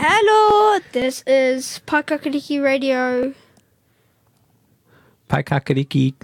Hello, this is Paikakariki Radio. Paikakariki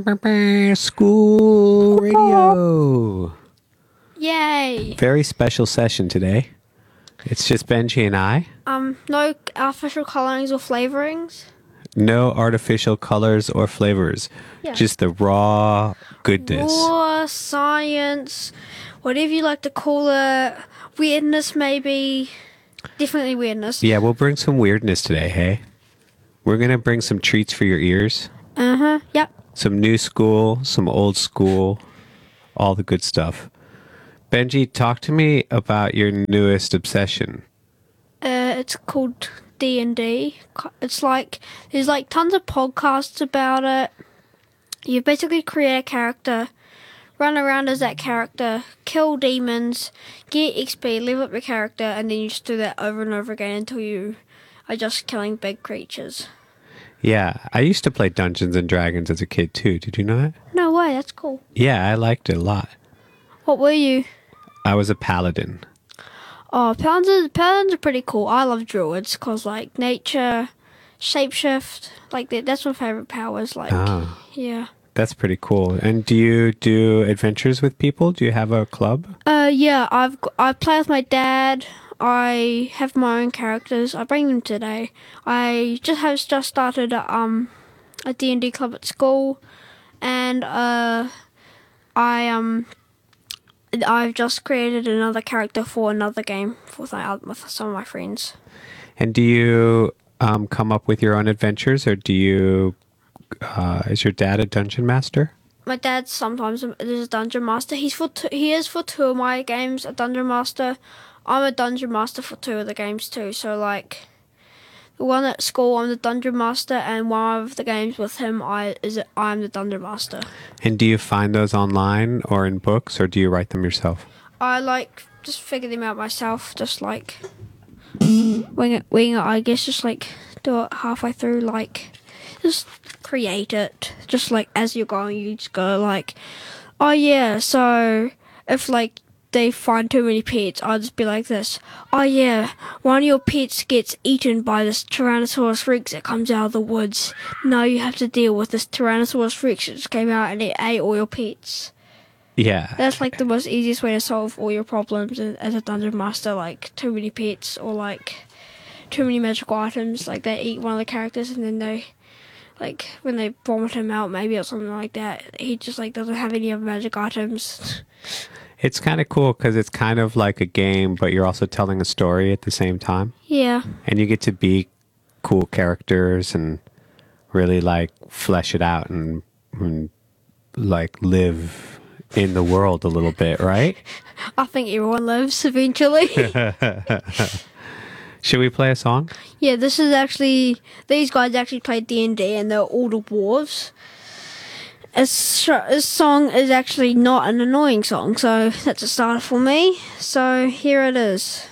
School Radio. Yay! Very special session today. It's just Benji and I. No artificial colorings or flavorings. No artificial colors or flavors. Yeah. Just the raw goodness. Raw science, whatever you like to call it. Weirdness, maybe. Definitely weirdness. Yeah, we'll bring some weirdness today, hey? We're going to bring some treats for your ears. Yep. Some new school, some old school, all the good stuff. Benji, talk to me about your newest obsession. It's called D&D. It's like, there's like tons of podcasts about it. You basically create a character, run around as that character, kill demons, get XP, level up your character, and then you just do that over and over again until you are just killing big creatures. Yeah, I used to play Dungeons and Dragons as a kid too. Did you know that? No way, that's cool. Yeah, I liked it a lot. What were you? I was a paladin. Oh, paladins are pretty cool. I love druids because, like, nature, shapeshift, like that's my favorite powers. Like, yeah. That's pretty cool. And do you do adventures with people? Do you have a club? Yeah. I play with my dad. I have my own characters. I bring them today. I just started a D&D club at school, and I've just created another character for another game with some of my friends. And do you come up with your own adventures, or do you? Is your dad a dungeon master? My dad sometimes is a dungeon master. He is for two of my games a dungeon master. I'm a dungeon master for two of the games too. So like, the one at school, I'm the dungeon master, and one of the games with him, I'm the dungeon master. And do you find those online or in books, or do you write them yourself? I just figure them out myself. Just like wing it. I guess just like do it halfway through. Like just create it. Just like as you're going, you just go like, oh yeah. So if like they find too many pets, I'll just be like this. Oh yeah, one of your pets gets eaten by this Tyrannosaurus Rex that comes out of the woods. Now you have to deal with this Tyrannosaurus Rex that just came out and it ate all your pets. Yeah. That's like the most easiest way to solve all your problems as a dungeon master, like too many pets or like too many magical items, like they eat one of the characters and then they, like when they vomit him out maybe or something like that, he just like doesn't have any other magic items. It's kind of cool because it's kind of like a game, but you're also telling a story at the same time. Yeah. And you get to be cool characters and really like flesh it out and like live in the world a little bit, right? I think everyone lives eventually. Should we play a song? Yeah, these guys actually played D&D and they're all the dwarves. This song is actually not an annoying song, so that's a start for me. So here it is.